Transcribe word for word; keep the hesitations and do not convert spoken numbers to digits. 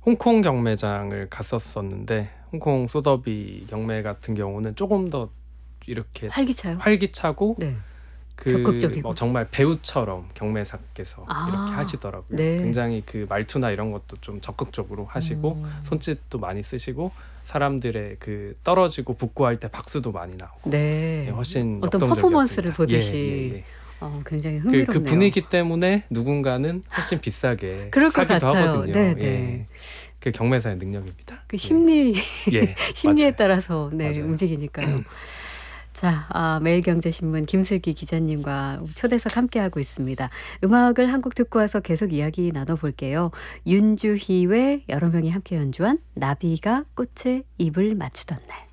홍콩 경매장을 갔었었는데 홍콩 소더비 경매 같은 경우는 조금 더 이렇게 활기차요? 활기차고 네. 그 적극적이고. 뭐 정말 배우처럼 경매사께서 아, 이렇게 하시더라고요. 네. 굉장히 그 말투나 이런 것도 좀 적극적으로 하시고 음. 손짓도 많이 쓰시고 사람들의 그 떨어지고 붙고 할 때 박수도 많이 나오고 네. 예, 훨씬 어떤 역동적이었습니다. 퍼포먼스를 보듯이 예, 예, 예. 어, 굉장히 그, 흥미롭네요. 그 분위기 때문에 누군가는 훨씬 비싸게 그럴 것 사기도 같아요. 하거든요. 네, 네. 예. 그 경매사의 능력입니다. 그 심리 예, 예, 심리에 맞아요. 따라서 네, 맞아요. 움직이니까요. 자, 아, 매일경제신문 김슬기 기자님과 초대석 함께하고 있습니다. 음악을 한 곡 듣고 와서 계속 이야기 나눠볼게요. 윤주희의 여러 명이 함께 연주한 나비가 꽃에 입을 맞추던 날.